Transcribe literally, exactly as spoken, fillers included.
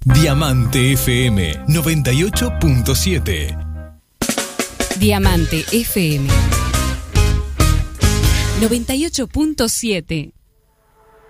Diamante F M noventa y ocho punto siete. Diamante F M noventa y ocho punto siete.